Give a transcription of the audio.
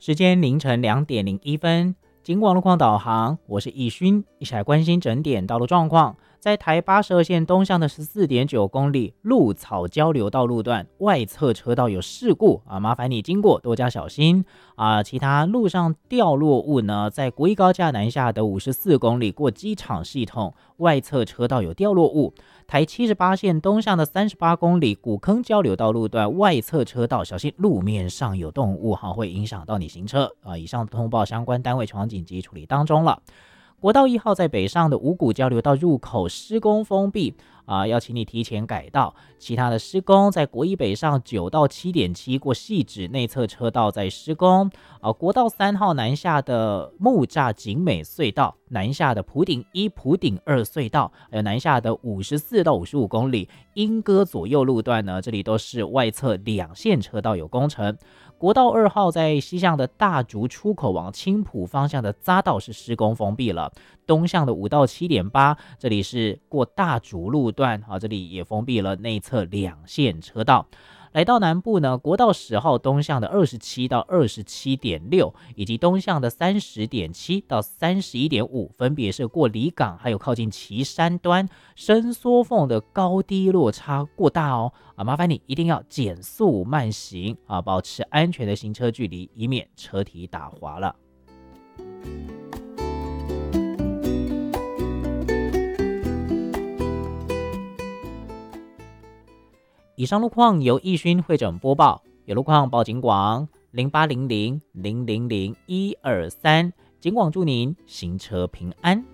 时间凌晨2点01分，警广路况导航，我是易勋，一起来关心整点道路状况。在台82线东向的14.9公里鹿草交流道路段外侧车道有事故麻烦你经过多加小心其他路上掉落物呢，在国一高架南下的54公里过机场系统外侧车道有掉落物。台78线东向的38公里古坑交流道路段外侧车道小心路面上有动物会影响到你行车以上通报相关单位全紧急处理当中了。国道1号在北上的五股交流道入口施工封闭要请你提前改道。其他的施工在国一北上9到7.7过汐止内侧车道在施工国道3号南下的木栅景美隧道，南下的埔顶1、埔顶2隧道，还有南下的54到55公里莺歌左右路段呢，这里都是外侧2线车道有工程。国道2号在西向的大竹出口往青埔方向的匝道是施工封闭了，东向的5到7.8，这里是过大竹路段这里也封闭了内侧2线车道。来到南部呢，国道10号东向的27到27.6，以及东向的30.7到31.5，分别是过离港还有靠近旗山端伸缩缝的高低落差过大麻烦你一定要减速慢行保持安全的行车距离，以免车体打滑了。以上路况由易勋会诊播报，有路况报警广0800000123，警广祝您行车平安。